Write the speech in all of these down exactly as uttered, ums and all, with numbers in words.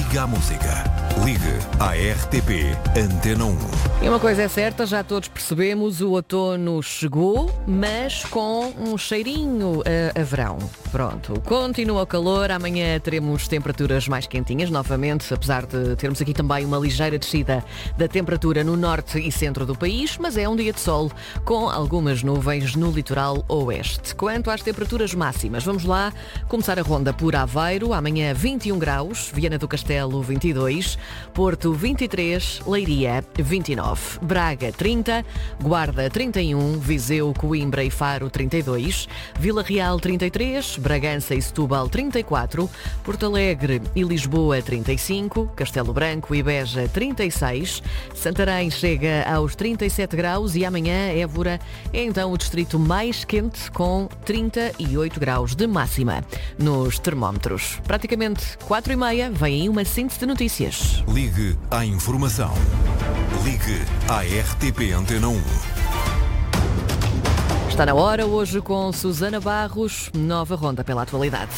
Ligue à música. Ligue à R T P Antena um. E uma coisa é certa, já todos percebemos, o outono chegou, mas com um cheirinho a, a verão. Pronto, continua o calor, amanhã teremos temperaturas mais quentinhas novamente, apesar de termos aqui também uma ligeira descida da temperatura no norte e centro do país, mas é um dia de sol, com algumas nuvens no litoral oeste. Quanto às temperaturas máximas, vamos lá começar a ronda por Aveiro, amanhã vinte e um graus, Viana do Castelo vinte e dois, Porto vinte e três, Leiria vinte e nove, Braga trinta, Guarda trinta e um, Viseu, Coimbra e Faro trinta e dois, Vila Real trinta e três, Bragança e Setúbal trinta e quatro, Porto Alegre e Lisboa trinta e cinco, Castelo Branco e Beja trinta e seis, Santarém chega aos trinta e sete graus e amanhã Évora é então o distrito mais quente com trinta e oito graus de máxima nos termómetros. Praticamente quatro e meia, vem aí uma síntese de notícias. Ligue à informação. Ligue à R T P Antena um. Está na hora, hoje com Susana Barros, nova ronda pela atualidade.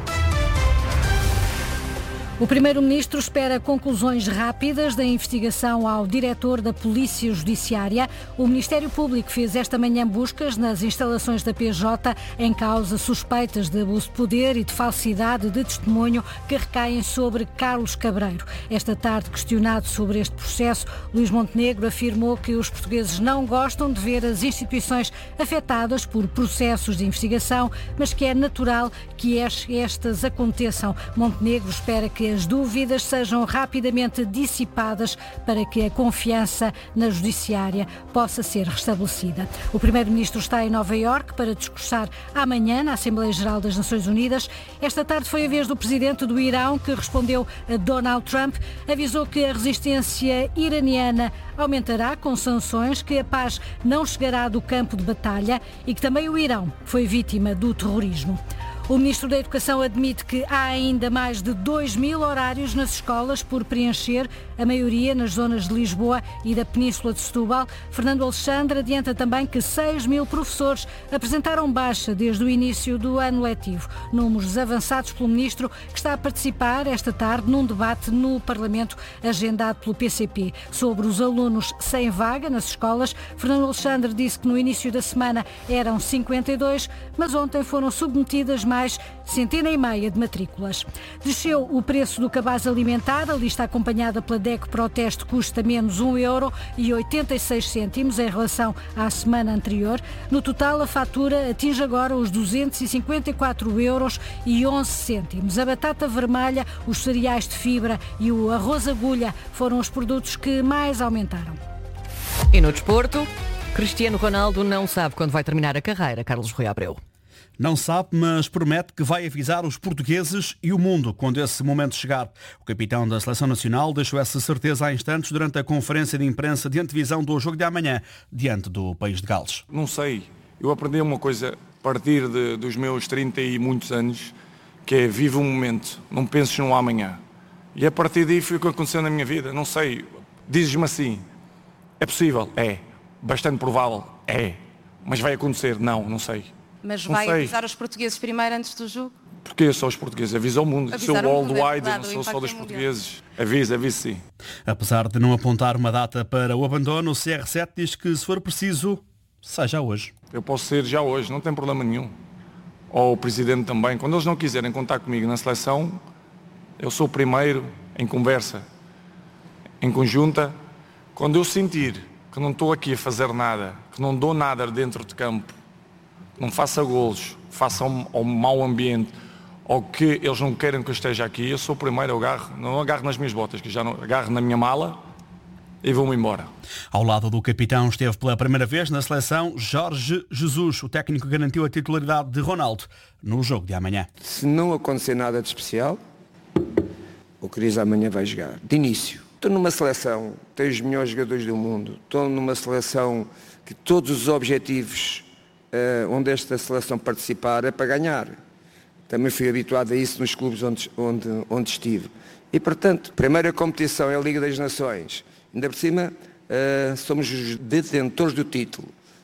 O Primeiro-Ministro espera conclusões rápidas da investigação ao diretor da Polícia Judiciária. O Ministério Público fez esta manhã buscas nas instalações da P J em causa suspeitas de abuso de poder e de falsidade de testemunho que recaem sobre Carlos Cabreiro. Esta tarde, questionado sobre este processo, Luís Montenegro afirmou que os portugueses não gostam de ver as instituições afetadas por processos de investigação, mas que é natural que estas aconteçam. Montenegro espera que as dúvidas sejam rapidamente dissipadas para que a confiança na judiciária possa ser restabelecida. O Primeiro-Ministro está em Nova Iorque para discursar amanhã na Assembleia Geral das Nações Unidas. Esta tarde foi a vez do presidente do Irão, que respondeu a Donald Trump, avisou que a resistência iraniana aumentará com sanções, que a paz não chegará do campo de batalha e que também o Irão foi vítima do terrorismo. O Ministro da Educação admite que há ainda mais de dois mil horários nas escolas por preencher, a maioria nas zonas de Lisboa e da Península de Setúbal. Fernando Alexandre adianta também que seis mil professores apresentaram baixa desde o início do ano letivo. Números avançados pelo Ministro, que está a participar esta tarde num debate no Parlamento agendado pelo P C P. Sobre os alunos sem vaga nas escolas, Fernando Alexandre disse que no início da semana eram cinquenta e dois, mas ontem foram submetidas mais mais centena e meia de matrículas. Desceu o preço do cabaz alimentar, a lista acompanhada pela D E C Proteste custa menos um euro e oitenta e seis cêntimos em relação à semana anterior. No total, a fatura atinge agora os duzentos e cinquenta e quatro euros e onze cêntimos. A batata vermelha, os cereais de fibra e o arroz agulha foram os produtos que mais aumentaram. E no desporto, Cristiano Ronaldo não sabe quando vai terminar a carreira. Carlos Rui Abreu. Não sabe, mas promete que vai avisar os portugueses e o mundo quando esse momento chegar. O capitão da Seleção Nacional deixou essa certeza há instantes durante a conferência de imprensa de antevisão do jogo de amanhã, diante do país de Gales. Não sei, eu aprendi uma coisa a partir de, dos meus trinta e muitos anos, que é vive o momento, não penses no amanhã. E a partir daí foi o que aconteceu na minha vida, não sei, dizes-me assim, é possível? É. Bastante provável? É. Mas vai acontecer? Não, não sei. Mas vai avisar os portugueses primeiro antes do jogo? Porque só os portugueses, avisa o mundo. Avisar sou worldwide, é não sou só dos portugueses. Avisa, avisa sim. Apesar de não apontar uma data para o abandono, o C R sete diz que se for preciso, seja hoje. Eu posso ser já hoje, não tem problema nenhum. Ou o Presidente também. Quando eles não quiserem contar comigo na seleção, eu sou o primeiro em conversa, em conjunta. Quando eu sentir que não estou aqui a fazer nada, que não dou nada dentro de campo, não faça golos, faça um, um mau ambiente, ou que eles não queiram que eu esteja aqui, eu sou o primeiro, eu agarro, não agarro nas minhas botas, que já não agarro na minha mala e vou-me embora. Ao lado do capitão esteve pela primeira vez na seleção Jorge Jesus. O técnico garantiu a titularidade de Ronaldo no jogo de amanhã. Se não acontecer nada de especial, o Cris amanhã vai jogar. De início. Estou numa seleção, tenho os melhores jogadores do mundo, estou numa seleção que todos os objetivos Uh, onde esta seleção participar é para ganhar. Também fui habituado a isso nos clubes onde, onde, onde estive. E, portanto, primeira competição é a Liga das Nações. Ainda por cima, uh, somos os detentores do título.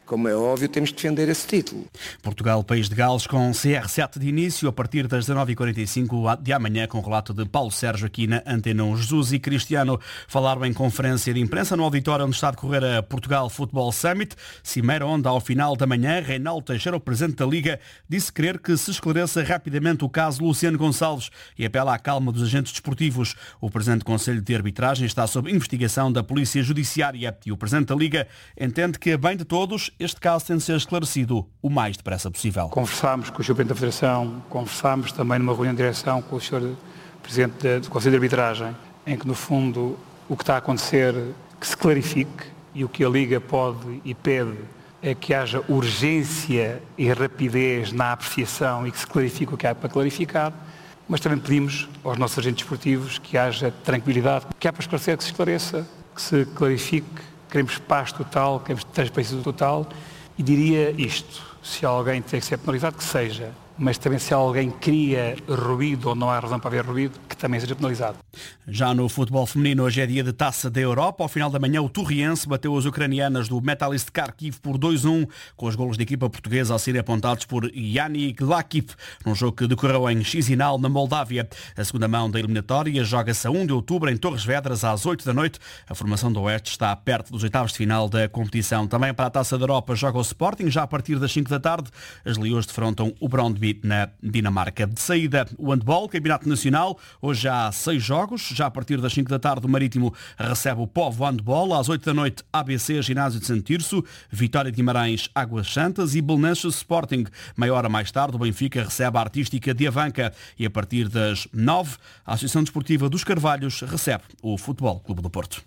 Como é óbvio, temos de defender esse título. Portugal, País de Gales, com C R sete de início a partir das dezanove e quarenta e cinco de amanhã, com o relato de Paulo Sérgio aqui na Antena um. Jesus e Cristiano falaram em conferência de imprensa no auditório onde está a decorrer a Portugal Football Summit, cimeira onde, ao final da manhã, Reinaldo Teixeira, o presidente da Liga, disse querer que se esclareça rapidamente o caso Luciano Gonçalves e apela à calma dos agentes desportivos. O presidente do Conselho de Arbitragem está sob investigação da Polícia Judiciária e o presidente da Liga entende que, a bem de todos, este caso tem de ser esclarecido o mais depressa possível. Conversámos com o senhor Presidente da Federação, conversámos também numa reunião de direção com o senhor Presidente do Conselho de Arbitragem, em que, no fundo, o que está a acontecer, que se clarifique, e o que a Liga pode e pede é que haja urgência e rapidez na apreciação e que se clarifique o que há para clarificar, mas também pedimos aos nossos agentes esportivos que haja tranquilidade, que há para esclarecer, que se esclareça, que se clarifique. Queremos paz total, queremos transparência total e diria isto, se alguém tem que ser penalizado, que seja, mas também se alguém cria ruído ou não há razão para haver ruído, que também seja penalizado. Já no futebol feminino, hoje é dia de Taça da Europa. Ao final da manhã, o Torriense bateu as ucranianas do Metalist Kharkiv por dois a um, com os golos da equipa portuguesa a serem apontados por Yannick Lakip, num jogo que decorreu em Chisinau, na Moldávia. A segunda mão da eliminatória joga-se a primeiro de outubro em Torres Vedras, às oito da noite. A formação do Oeste está perto dos oitavos de final da competição. Também para a Taça da Europa joga o Sporting, já a partir das cinco da tarde. As Leões defrontam o Brøndby na Dinamarca. De saída, o handball, campeonato nacional. Hoje há seis jogos. Já a partir das cinco da tarde, o Marítimo recebe o Povo Handball. Às oito da noite, A B C, Ginásio de Santo Tirso, Vitória de Guimarães, Águas Santas e Belenenses Sporting. Meia hora mais tarde, o Benfica recebe a Artística de Avanca. E a partir das nove, a Associação Desportiva dos Carvalhos recebe o Futebol Clube do Porto.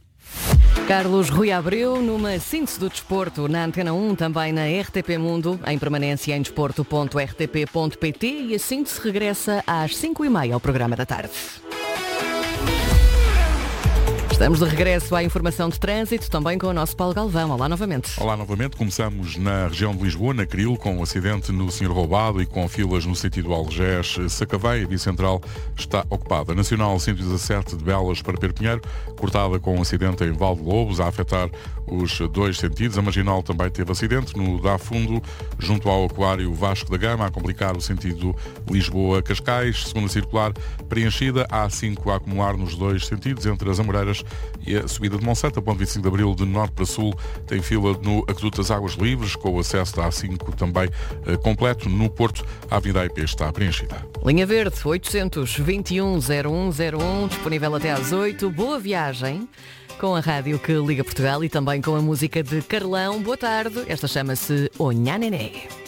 Carlos Rui Abreu, numa síntese do desporto na Antena um, também na R T P Mundo, em permanência em desporto ponto r t p ponto p t, e a síntese regressa às cinco e meia ao programa da tarde. Estamos de regresso à informação de trânsito, também com o nosso Paulo Galvão. Olá novamente. Olá novamente. Começamos na região de Lisboa, na Cril, com um acidente no Senhor Roubado e com filas no sentido Algés-Sacavém. A via central está ocupada. Nacional cento e dezassete de Belas para Perpinheiro, cortada com um acidente em Val de Lobos, a afetar os dois sentidos. A Marginal também teve acidente no Dá Fundo, junto ao Aquário Vasco da Gama, a complicar o sentido Lisboa-Cascais. Segunda circular preenchida, A cinco a acumular nos dois sentidos, entre as Amoreiras e a subida de Monsanto, a ponto vinte e cinco de Abril, de norte para sul, tem fila no Aqueduto das Águas Livres, com o acesso da A cinco também eh, completo. No Porto, a Avenida A I P está preenchida. Linha Verde, oitocentos e vinte e um, zero um zero um, disponível até às oito. Boa viagem com a rádio que liga Portugal e também com a música de Carlão. Boa tarde, esta chama-se Onhanené.